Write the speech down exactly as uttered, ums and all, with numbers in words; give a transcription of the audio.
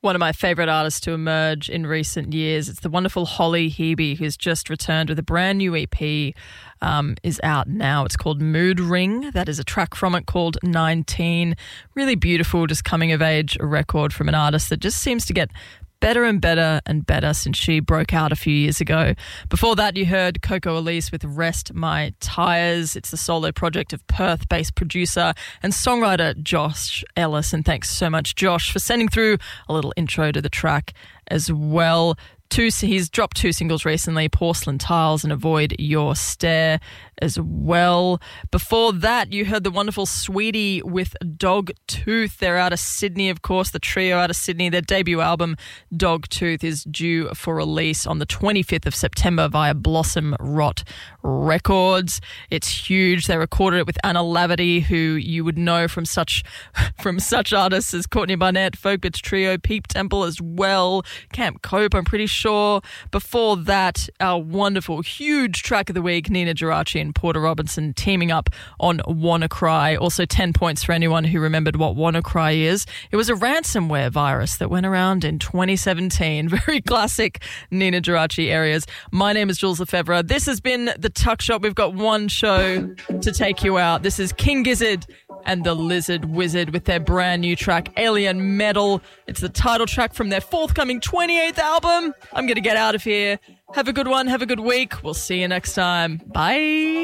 One of my favourite artists to emerge in recent years. It's the wonderful Holly Hebe, who's just returned with a brand new E P. Um, is out now. It's called Mood Ring. That is a track from it called nineteen. Really beautiful, just coming of age record from an artist that just seems to get better and better and better since she broke out a few years ago. Before that, you heard Coco Elise with Rest My Tires. It's the solo project of Perth-based producer and songwriter Josh Ellis. And thanks so much, Josh, for sending through a little intro to the track as well. Two, he's dropped two singles recently, Porcelain Tiles and Avoid Your Stare as well. Before that, you heard the wonderful Sweetie with Dog Tooth. They're out of Sydney, of course, the trio out of Sydney. Their debut album, Dog Tooth, is due for release on the twenty-fifth of September via Blossom Rot Records. It's huge. They recorded it with Anna Laverty, who you would know from such from such artists as Courtney Barnett, Folk Bits Trio, Peep Temple as well, Camp Cope, I'm pretty sure. Before that, our wonderful, huge track of the week, Nina Geraci and Porter Robinson teaming up on WannaCry. Also ten points for anyone who remembered what WannaCry is. It was a ransomware virus that went around in twenty seventeen. Very classic Nina Geraci areas. My name is Jules Lefebvre. This has been The Tuck Shop. We've got one show to take you out. This is King Gizzard and the Lizard Wizard with their brand new track, Alien Metal. It's the title track from their forthcoming twenty-eighth album. I'm going to get out of here. Have a good one. Have a good week. We'll see you next time. Bye.